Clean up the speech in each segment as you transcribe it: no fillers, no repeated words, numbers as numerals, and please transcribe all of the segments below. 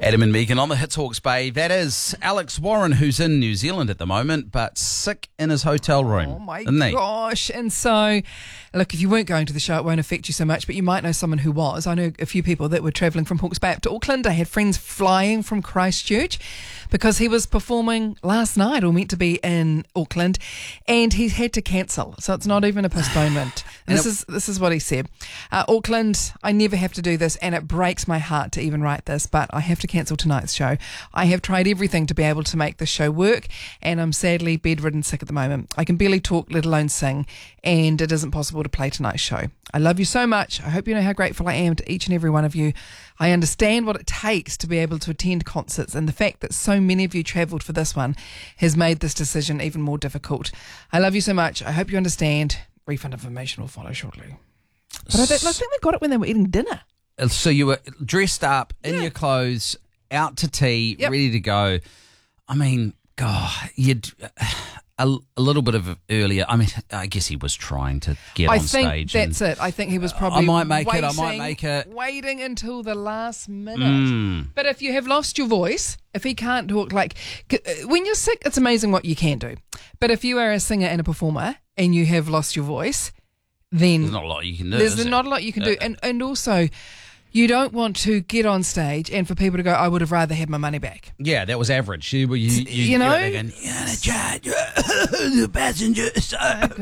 Adam and Megan on the Hits Hawke's Bay. That is Alex Warren, who's in New Zealand at the moment, but sick in his hotel room. Oh my isn't he? gosh. And so, look, if you weren't going to the show, it won't affect you so much, but you might know someone who was. I know a few people that were travelling from Hawke's Bay up to Auckland. I had friends flying from Christchurch because he was performing last night, or meant to be in Auckland, and he had to cancel. So it's not even a postponement. And this is what he said. Auckland, I never have to do this, and it breaks my heart to even write this, but I have to cancel tonight's show. I have tried everything to be able to make the show work, and I'm sadly bedridden sick at the moment. I can barely talk, let alone sing, and it isn't possible to play tonight's show. I love you so much. I hope you know how grateful I am to each and every one of you. I understand what it takes to be able to attend concerts, and the fact that so many of you travelled for this one has made this decision even more difficult. I love you so much. I hope you understand. Refund information will follow shortly. But I think they got it when they were eating dinner. So you were dressed up in your clothes, out to tea, ready to go. I mean, God, you'd a little bit of earlier. I mean, I guess he was trying to get on stage. I think that's it. I think he was probably I might make it. Waiting until the last minute. But if you have lost your voice, if he can't talk, like, when you're sick, it's amazing what you can do. But if you are a singer and a performer and you have lost your voice, then there's not a lot you can do. There's not a lot you can do. And also, you don't want to get on stage and for people to go, I would have rather had my money back. Yeah, that was average. You know? You're going, you're going to charge the passengers.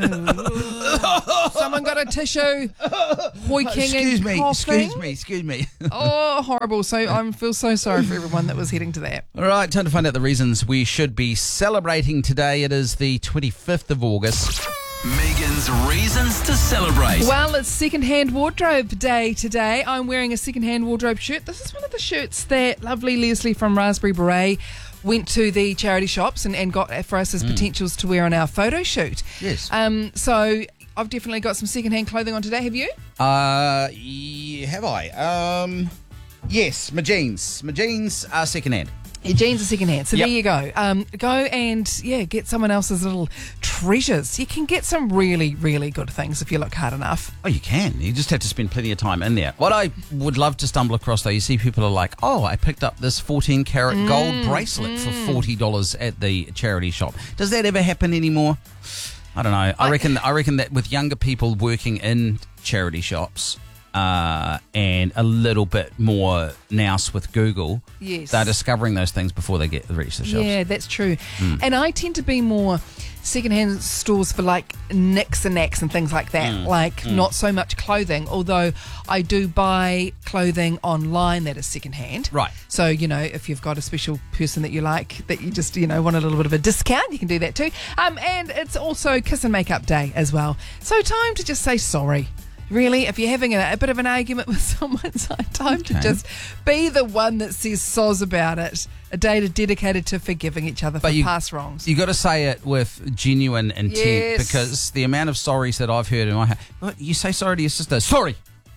Someone got a tissue, hoiking and coughing. Excuse me. Oh, horrible. So I feel so sorry for everyone that was heading to that. All right, time to find out the reasons we should be celebrating today. It is the 25th of August. Megan's reasons to celebrate. Well, it's second-hand wardrobe day today. I'm wearing a second-hand wardrobe shirt. This is one of the shirts that lovely Leslie from Raspberry Beret went to the charity shops and got for us as potentials to wear on our photo shoot. Yes. So I've definitely got some second-hand clothing on today. Have you? Yeah, have I? Yes, my jeans. My jeans are second-hand. Your jeans are second-hand, so there you go. Go and, get someone else's little treasures. You can get some really, really good things if you look hard enough. Oh, you can. You just have to spend plenty of time in there. What I would love to stumble across, though, you see people are like, oh, I picked up this 14-carat gold bracelet for $40 at the charity shop. Does that ever happen anymore? I don't know. I reckon that with younger people working in charity shops, and a little bit more nous with Google, they're discovering those things before they reach the shelves. Yeah, that's true. And I tend to be more secondhand stores for like knicks and knacks and things like that, not so much clothing, although I do buy clothing online that is secondhand. Right. So, if you've got a special person that you like, that you just, want a little bit of a discount, you can do that too. And it's also Kiss and Makeup Day as well. So time to just say sorry. Really, if you're having a bit of an argument with someone, it's time to just be the one that says soz about it. A day dedicated to forgiving each other for past wrongs. You got to say it with genuine intent, because the amount of sorries that I've heard in my head. You say sorry to your sister. Sorry.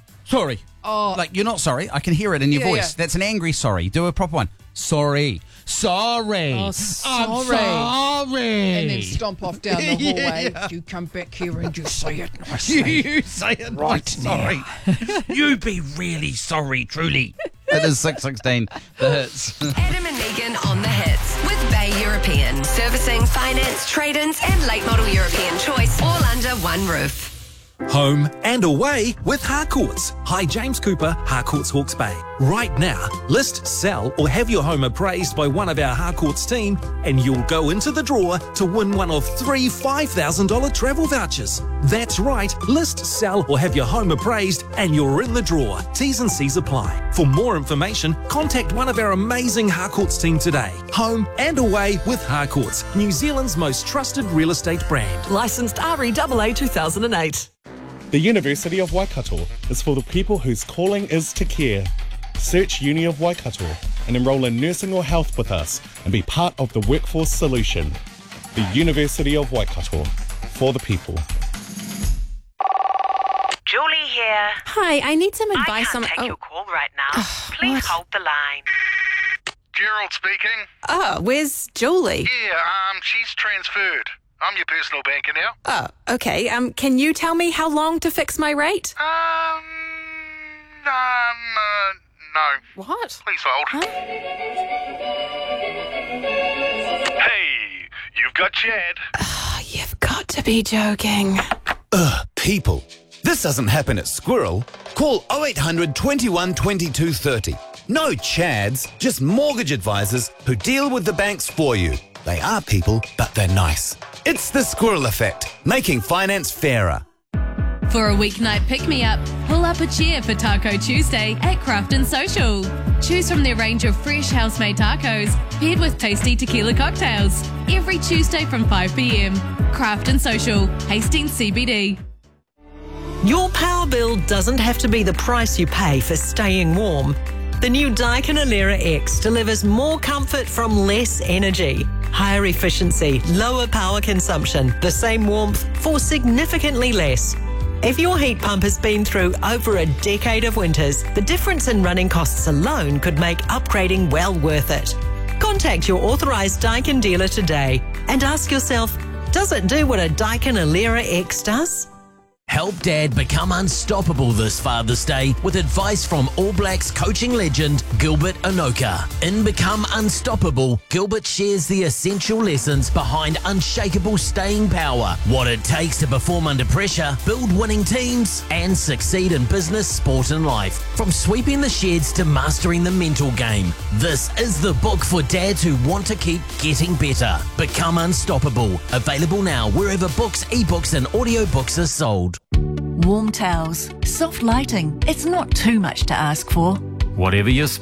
Oh, like, you're not sorry. I can hear it in your voice. That's an angry sorry. Do a proper one. Sorry. Oh, sorry. I'm sorry. And then stomp off down the hallway. You come back here and you say it nicely. You say it right. Sorry. You be really sorry, truly. It is 6:16. The Hits. Adam and Megan on the Hits with Bay European. Servicing, finance, trade-ins and late model European choice, all under one roof. Home and away with Harcourts. Hi, James Cooper, Harcourts Hawke's Bay. Right now, list, sell or have your home appraised by one of our Harcourts team and you'll go into the draw to win one of 3 $5,000 travel vouchers. That's right, list, sell or have your home appraised and you're in the draw. T's and C's apply. For more information, contact one of our amazing Harcourts team today. Home and away with Harcourts, New Zealand's most trusted real estate brand. Licensed REAA 2008. The University of Waikato is for the people whose calling is to care. Search Uni of Waikato and enrol in nursing or health with us and be part of the workforce solution. The University of Waikato, for the people. Julie here. Hi, I need some advice I can't take your call right now. Please hold the line. Gerald speaking. Oh, where's Julie? Yeah, she's transferred. I'm your personal banker now. Oh, okay. Can you tell me how long to fix my rate? No. What? Please hold. Hey, you've got Chad. You've got to be joking. People. This doesn't happen at Squirrel. Call 0800 21 22 30. No Chads, just mortgage advisors who deal with the banks for you. They are people, but they're nice. It's the Squirrel Effect, making finance fairer. For a weeknight pick-me-up, pull up a chair for Taco Tuesday at Craft & Social. Choose from their range of fresh house-made tacos, paired with tasty tequila cocktails. Every Tuesday from 5 p.m. Craft & Social, Hastings CBD. Your power bill doesn't have to be the price you pay for staying warm. The new Daikin Alera X delivers more comfort from less energy. Higher efficiency, lower power consumption, the same warmth for significantly less. If your heat pump has been through over a decade of winters, the difference in running costs alone could make upgrading well worth it. Contact your authorised Daikin dealer today and ask yourself, does it do what a Daikin Alera X does? Help Dad become unstoppable this Father's Day with advice from All Blacks coaching legend Gilbert Enoka. In Become Unstoppable, Gilbert shares the essential lessons behind unshakable staying power, what it takes to perform under pressure, build winning teams, and succeed in business, sport and life. From sweeping the sheds to mastering the mental game. This is the book for dads who want to keep getting better. Become Unstoppable. Available now wherever books, ebooks and audiobooks are sold. Warm towels, soft lighting. It's not too much to ask for. Whatever your